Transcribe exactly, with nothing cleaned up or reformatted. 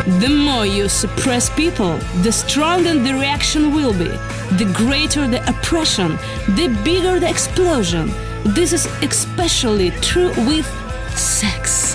The more you suppress people, the stronger the reaction will be. The greater the oppression, the bigger the explosion. This is especially true with sex.